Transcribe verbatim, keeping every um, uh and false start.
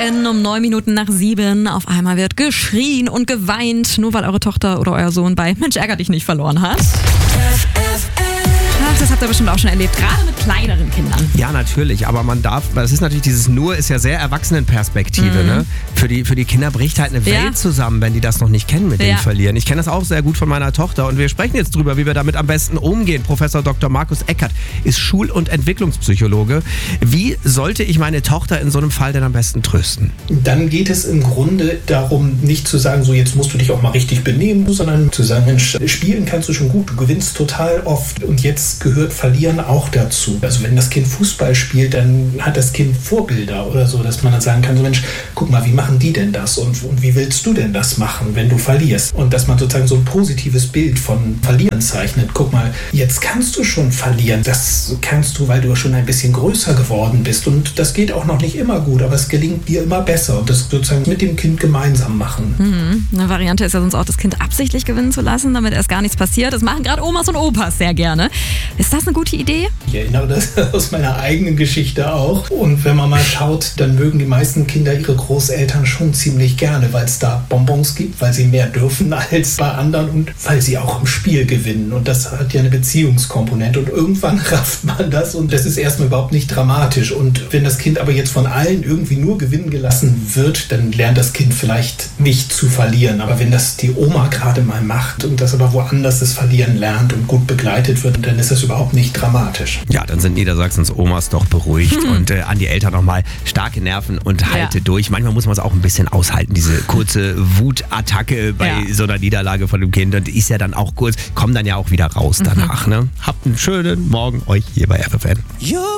N um neun Minuten nach sieben. Auf einmal wird geschrien und geweint, nur weil eure Tochter oder euer Sohn bei Mensch ärger dich nicht verloren hat. Ach, das habt ihr bestimmt auch schon erlebt, gerade mit kleineren Kindern. Ja, natürlich, aber man darf, das ist natürlich dieses Nur, ist ja sehr Erwachsenenperspektive, mhm. ne? Für die, für die Kinder bricht halt eine Welt ja. zusammen, wenn die das noch nicht kennen mit ja. dem Verlieren. Ich kenne das auch sehr gut von meiner Tochter und wir sprechen jetzt drüber, wie wir damit am besten umgehen. Professor Doktor Markus Eckert ist Schul- und Entwicklungspsychologe. Wie sollte ich meine Tochter in so einem Fall denn am besten trösten? Dann geht es im Grunde darum, nicht zu sagen, so jetzt musst du dich auch mal richtig benehmen, sondern zu sagen, Mensch, spielen kannst du schon gut, du gewinnst total oft und jetzt gehört Verlieren auch dazu. Also wenn das Kind Fußball spielt, dann hat das Kind Vorbilder oder so, dass man dann sagen kann, so Mensch, guck mal, wie machen die denn das und, und wie willst du denn das machen, wenn du verlierst? Und dass man sozusagen so ein positives Bild von Verlieren zeichnet. Guck mal, jetzt kannst du schon verlieren. Das kannst du, weil du schon ein bisschen größer geworden bist und das geht auch noch nicht immer gut, aber es gelingt dir immer besser und das sozusagen mit dem Kind gemeinsam machen. Mhm. Eine Variante ist ja sonst auch, das Kind absichtlich gewinnen zu lassen, damit erst gar nichts passiert. Das machen gerade Omas und Opas sehr gerne. Ist das eine gute Idee? Ich erinnere das aus meiner eigenen Geschichte auch. Und wenn man mal schaut, dann mögen die meisten Kinder ihre Großeltern schon ziemlich gerne, weil es da Bonbons gibt, weil sie mehr dürfen als bei anderen und weil sie auch im Spiel gewinnen. Und das hat ja eine Beziehungskomponente. Und irgendwann rafft man das und das ist erstmal überhaupt nicht dramatisch. Und wenn das Kind aber jetzt von allen irgendwie nur gewinnen gelassen wird, dann lernt das Kind vielleicht nicht zu verlieren. Aber wenn das die Oma gerade mal macht und das aber woanders das Verlieren lernt und gut begleitet wird, dann ist das überhaupt nicht dramatisch. Ja, dann sind Niedersachsens Omas doch beruhigt hm. und äh, an die Eltern nochmal starke Nerven und halte ja. durch. Manchmal muss man es auch ein bisschen aushalten, diese kurze Wutattacke bei ja. so einer Niederlage von dem Kind. Und die ist ja dann auch kurz, kommen dann ja auch wieder raus danach. Mhm. Ne? Habt einen schönen Morgen euch hier bei R F N.